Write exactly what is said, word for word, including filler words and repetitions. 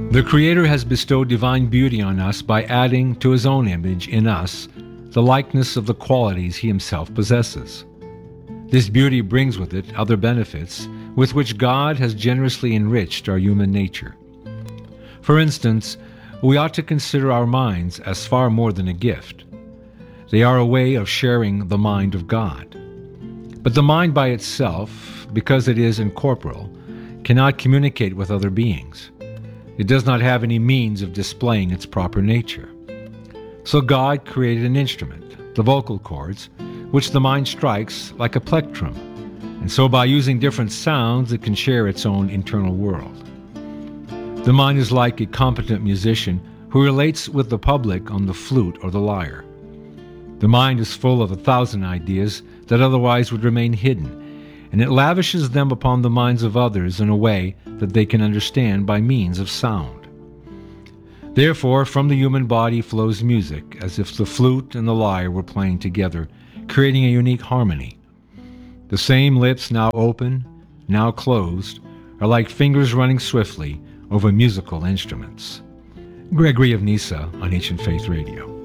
The Creator has bestowed divine beauty on us by adding to His own image in us the likeness of the qualities He Himself possesses. This beauty brings with it other benefits with which God has generously enriched our human nature. For instance, we ought to consider our minds as far more than a gift. They are a way of sharing the mind of God. But the mind by itself, because it is incorporeal, cannot communicate with other beings. It does not have any means of displaying its proper nature. So God created an instrument, the vocal cords, which the mind strikes like a plectrum, and so by using different sounds it can share its own internal world. The mind is like a competent musician who relates with the public on the flute or the lyre. The mind is full of a thousand ideas that otherwise would remain hidden, and it lavishes them upon the minds of others in a way that they can understand by means of sound. Therefore, from the human body flows music, as if the flute and the lyre were playing together, creating a unique harmony. The same lips, now open, now closed, are like fingers running swiftly over musical instruments. Gregory of Nyssa on Ancient Faith Radio.